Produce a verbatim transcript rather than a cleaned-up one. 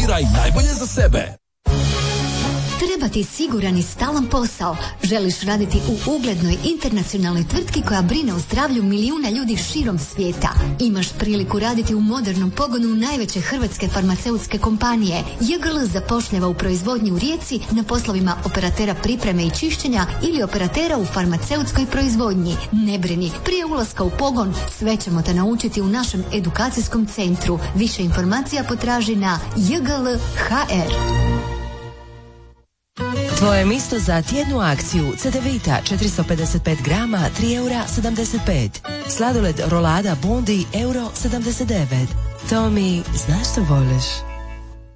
Biraj najbolje za sebe. Treba ti siguran i stalan posao. Želiš raditi u uglednoj internacionalnoj tvrtki koja brine o zdravlju milijuna ljudi širom svijeta. Imaš priliku raditi u modernom pogonu najveće hrvatske farmaceutske kompanije. J G L zapošljava u proizvodnji u Rijeci na poslovima operatera pripreme i čišćenja ili operatera u farmaceutskoj proizvodnji. Ne brini, prije ulaska u pogon sve ćemo te naučiti u našem edukacijskom centru. Više informacija potraži na j g l punto h r. Tvoje mjesto za tjednu akciju Cedevita četiristo pedeset pet grama tri eura sedamdeset pet. Sladoled rolada Bondi euro sedamdeset devet. To mi znaš što voliš.